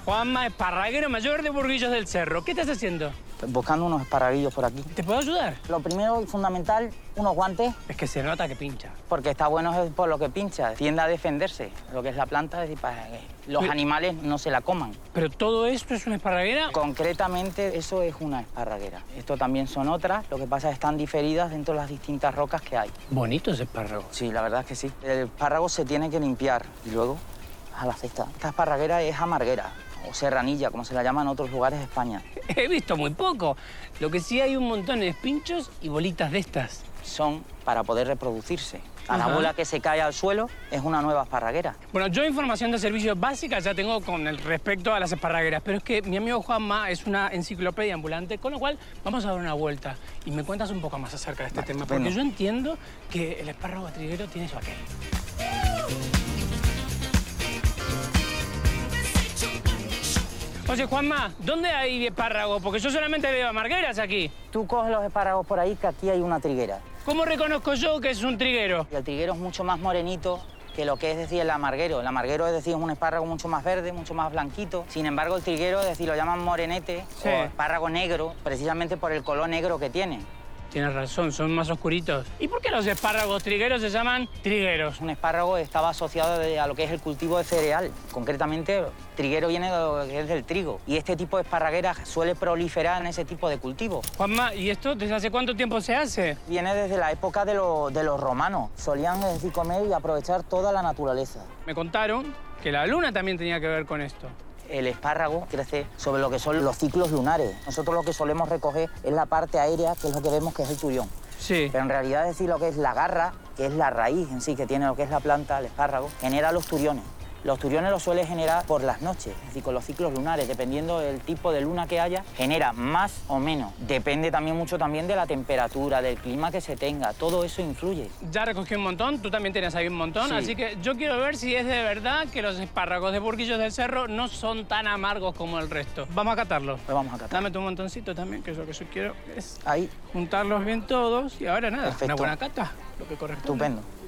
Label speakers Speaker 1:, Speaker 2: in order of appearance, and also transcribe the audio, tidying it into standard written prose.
Speaker 1: Juanma, esparraguero mayor de Burguillos del Cerro. ¿Qué estás haciendo?
Speaker 2: Buscando unos esparraguillos por aquí.
Speaker 1: ¿Te puedo ayudar?
Speaker 2: Lo primero y fundamental, unos guantes,
Speaker 1: Es que se nota que pincha.
Speaker 2: porque está bueno es por lo que pincha. Tiende a defenderse, lo que es la planta, es decir, para que los animales no se la coman.
Speaker 1: ¿Pero todo esto es una esparraguera?
Speaker 2: Concretamente, eso es una esparraguera. Esto también son otras, lo que pasa es que están diferidas dentro de las distintas rocas que hay.
Speaker 1: Bonitos espárragos.
Speaker 2: Sí, la verdad es que sí. El espárrago se tiene que limpiar y luego a la cesta. Esta esparraguera es amarguera, o serranilla, como se la llama en otros lugares de España.
Speaker 1: He visto muy poco. Lo que sí hay un montón de pinchos y bolitas de estas.
Speaker 2: Son para poder reproducirse. Cada
Speaker 1: Ajá.
Speaker 2: bola que se cae al suelo es una nueva esparraguera.
Speaker 1: Bueno, yo información de servicios básicas ya tengo con el respecto a las esparragueras, pero es que mi amigo Juanma es una enciclopedia ambulante, con lo cual vamos a dar una vuelta y me cuentas un poco más acerca de este tema,
Speaker 2: estupendo.
Speaker 1: porque yo entiendo que el espárrago triguero tiene su aquel. Oye, Juanma, ¿dónde hay espárrago? Porque yo solamente veo amargueras aquí.
Speaker 2: Tú coges los espárragos por ahí, que aquí hay una triguera.
Speaker 1: ¿Cómo reconozco yo que es un triguero?
Speaker 2: Y el triguero es mucho más morenito que lo que es decir el amarguero. El amarguero, es decir, es un espárrago mucho más verde, mucho más blanquito. Sin embargo, el triguero, es decir, lo llaman morenete
Speaker 1: Sí.
Speaker 2: o espárrago negro, precisamente por el color negro que tiene.
Speaker 1: Tienes razón, son más oscuritos. ¿Y por qué los espárragos trigueros se llaman trigueros?
Speaker 2: Un espárrago estaba asociado a lo que es el cultivo de cereal. Concretamente, triguero viene de lo que es del trigo. Y este tipo de esparraguera suele proliferar en ese tipo de cultivo.
Speaker 1: Juanma, ¿y esto desde hace cuánto tiempo se hace?
Speaker 2: Viene desde la época de los romanos. Solían, es decir, comer y aprovechar toda la naturaleza.
Speaker 1: Me contaron que la luna también tenía que ver con esto.
Speaker 2: El espárrago crece sobre lo que son los ciclos lunares. Nosotros lo que solemos recoger es la parte aérea, que es lo que vemos que es el turión.
Speaker 1: Sí.
Speaker 2: Pero en realidad, es decir, lo que es la garra, que es la raíz en sí que tiene lo que es la planta, el espárrago, genera los turiones. Los turiones los suele generar por las noches, es decir, con los ciclos lunares. Dependiendo del tipo de luna que haya, genera más o menos. Depende también mucho también de la temperatura, del clima que se tenga. Todo eso influye.
Speaker 1: Ya recogí un montón, tú también tienes ahí un montón,
Speaker 2: Sí.
Speaker 1: así que yo quiero ver si es de verdad que los espárragos de Burguillos del Cerro no son tan amargos como el resto. Vamos a catarlos.
Speaker 2: Pues vamos a catar.
Speaker 1: Dame tu montoncito también, que es lo que yo quiero es
Speaker 2: Ahí,
Speaker 1: juntarlos bien todos y ahora nada,
Speaker 2: Perfecto.
Speaker 1: una buena cata, lo que corresponde.
Speaker 2: estupendo.